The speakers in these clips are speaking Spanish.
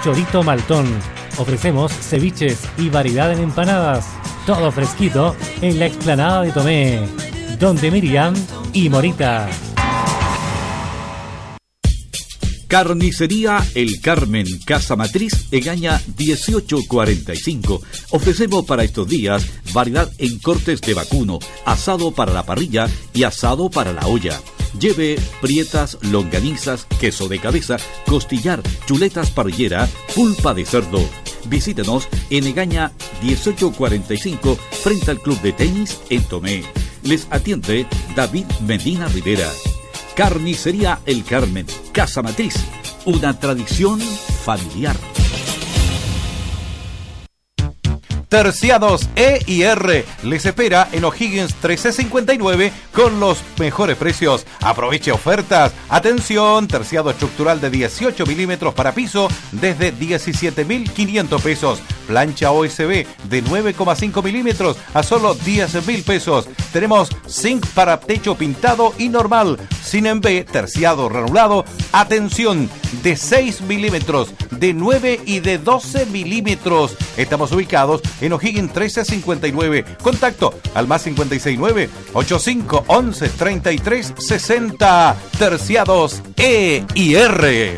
Chorito Maltón. Ofrecemos ceviches y variedad en empanadas. Todo fresquito en la explanada de Tomé, donde Miriam y Morita. Carnicería El Carmen, Casa Matriz, Egaña 1845. Ofrecemos para estos días variedad en cortes de vacuno, asado para la parrilla y asado para la olla. Lleve prietas, longanizas, queso de cabeza, costillar, chuletas parrillera, pulpa de cerdo. Visítenos en Egaña 1845, frente al Club de Tenis en Tomé. Les atiende David Medina Rivera. Carnicería El Carmen, Casa Matriz, una tradición familiar. Terciados E&R les espera en O'Higgins 1359 con los mejores precios. Aproveche ofertas. Atención, terciado estructural de 18 milímetros para piso desde 17.500 pesos. Plancha OSB de 9,5 milímetros a solo 10.000 pesos. Tenemos zinc para techo pintado y normal. Sin en B, terciado ranulado. Atención, de 6 milímetros, de 9 y de 12 milímetros. Estamos ubicados en O'Higgins 1359. Contacto al más 569-8511-3360. Terciados E&R.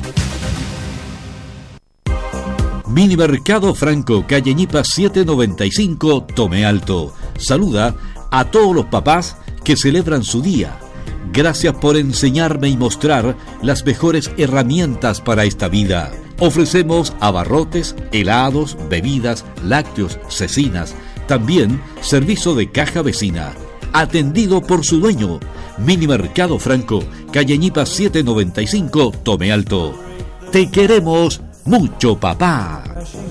Minimercado Franco, calle Ñipa 795, Tomé Alto. Saluda a todos los papás que celebran su día. Gracias por enseñarme y mostrar las mejores herramientas para esta vida. Ofrecemos abarrotes, helados, bebidas, lácteos, cecinas. También servicio de caja vecina. Atendido por su dueño. Minimercado Franco, calle Ñipa 795, Tomé Alto. Te queremos mucho, papá.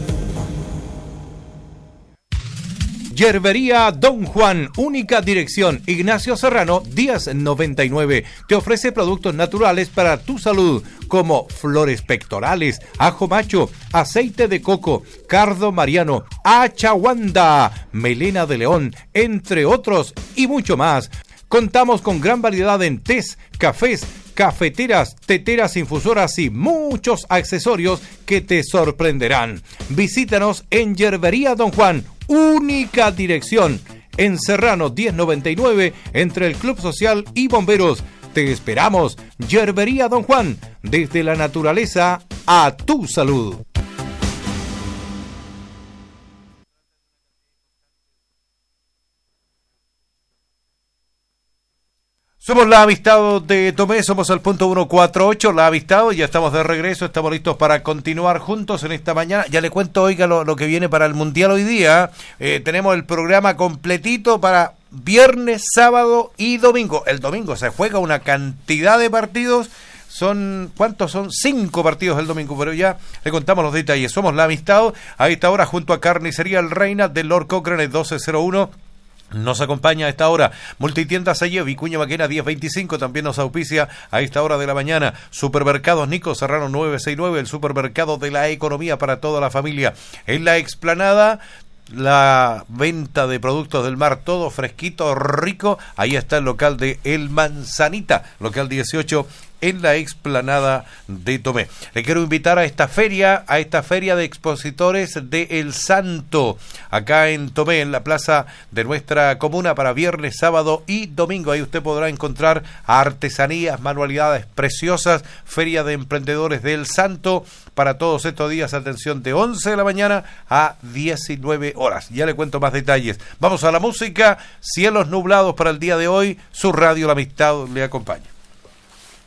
Yerbería Don Juan, única dirección, Ignacio Serrano, 1099. Te ofrece productos naturales para tu salud, como flores pectorales, ajo macho, aceite de coco, cardo mariano, achaguanda, melena de león, entre otros y mucho más. Contamos con gran variedad en tés, cafés, cafeteras, teteras, infusoras y muchos accesorios que te sorprenderán. Visítanos en Yerbería Don Juan, única dirección, en Serrano 1099, entre el Club Social y Bomberos. Te esperamos. Yerbería Don Juan, desde la naturaleza a tu salud. Somos la Amistad de Tomé, somos al punto 148, la Amistad, ya estamos de regreso, estamos listos para continuar juntos en esta mañana. Ya le cuento, oiga, lo que viene para el Mundial hoy día. Tenemos el programa completito para viernes, sábado y domingo. El domingo se juega una cantidad de partidos. ¿Cuántos son? 5 partidos el domingo, pero ya le contamos los detalles. Somos la Amistad, a esta hora junto a Carnicería El Reina del Lord Cochrane 1201. Nos acompaña a esta hora Multitiendas Ayer, Vicuña Maquena 1025, también nos auspicia a esta hora de la mañana Supermercados Nico Serrano 969, el supermercado de la economía para toda la familia. En la explanada, la venta de productos del mar, todo fresquito, rico. Ahí está el local de El Manzanita, local 18, en la explanada de Tomé. Le quiero invitar a esta feria de expositores de El Santo, acá en Tomé, en la plaza de nuestra comuna, para viernes, sábado y domingo. Ahí usted podrá encontrar artesanías, manualidades preciosas, feria de emprendedores de El Santo, para todos estos días, atención, de 11 de la mañana a 19 horas. Ya le cuento más detalles. Vamos a la música, cielos nublados para el día de hoy, su radio La Amistad le acompaña.